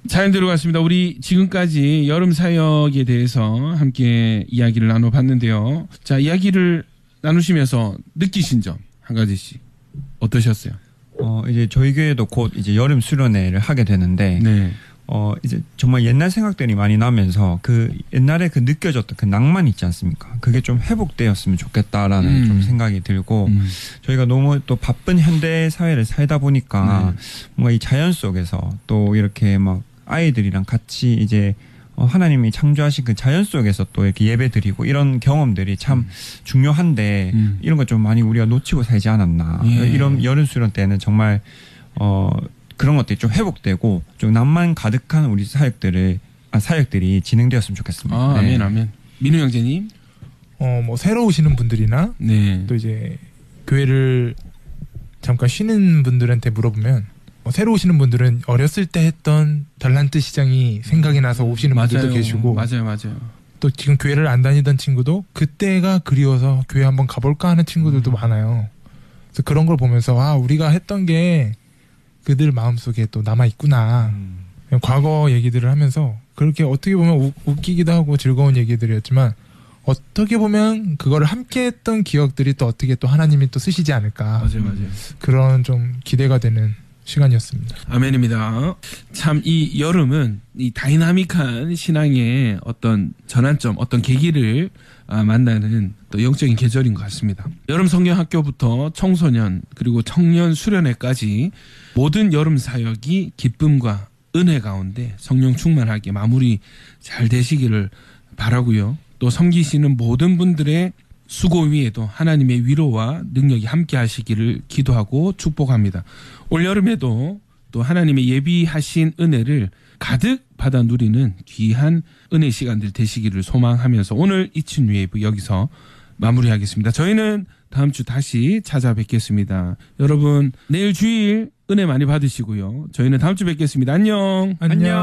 사연 들어갔습니다. 우리 지금까지 여름 사역에 대해서 함께 이야기를 나눠봤는데요. 자, 이야기를 나누시면서 느끼신 점 한 가지씩 어떠셨어요? 이제 저희 교회도 곧 이제 여름 수련회를 하게 되는데, 네. 이제 정말 옛날 생각들이 많이 나면서 그 옛날에 그 느껴졌던 그 낭만 있지 않습니까? 그게 좀 회복되었으면 좋겠다라는 좀 생각이 들고, 저희가 너무 또 바쁜 현대 사회를 살다 보니까 뭔가 이 자연 속에서 또 이렇게 막 아이들이랑 같이 이제 하나님이 창조하신 그 자연 속에서 또 이렇게 예배 드리고 이런 경험들이 참 중요한데 이런 거 좀 많이 우리가 놓치고 살지 않았나. 이런 여름 수련 때는 정말 그런 것들이 좀 회복되고 좀 낭만 가득한 우리 사역들이 진행되었으면 좋겠습니다. 아, 아멘, 아멘. 민우 형제님. 뭐 새로 오시는 분들이나 네. 또 이제 교회를 잠깐 쉬는 분들한테 물어보면 새로 오시는 분들은 어렸을 때 했던 달란트 시장이 생각이 나서 오시는 분들도 계시고, 맞아요. 또 지금 교회를 안 다니던 친구도 그때가 그리워서 교회 한번 가볼까 하는 친구들도 많아요. 그래서 그런 걸 보면서 우리가 했던 게 그들 마음속에 또 남아있구나. 과거 얘기들을 하면서 그렇게 어떻게 보면 웃기기도 하고 즐거운 얘기들이었지만 어떻게 보면 그거를 함께 했던 기억들이 또 어떻게 또 하나님이 또 쓰시지 않을까. 맞아요. 그런 좀 기대가 되는 시간이었습니다. 아멘입니다. 참 이 여름은 이 다이나믹한 신앙의 어떤 전환점, 어떤 계기를 만나는 또 영적인 계절인 것 같습니다. 여름 성경학교부터 청소년 그리고 청년 수련회까지 모든 여름 사역이 기쁨과 은혜 가운데 성령 충만하게 마무리 잘 되시기를 바라고요. 또 섬기시는 모든 분들의 수고 위에도 하나님의 위로와 능력이 함께 하시기를 기도하고 축복합니다. 올여름에도 또 하나님의 예비하신 은혜를 가득 받아 누리는 귀한 은혜 시간들 되시기를 소망하면서 오늘 이춘 웨이브 여기서 마무리하겠습니다. 저희는 다음 주 다시 찾아뵙겠습니다. 여러분 내일 주일 은혜 많이 받으시고요. 저희는 다음 주 뵙겠습니다. 안녕.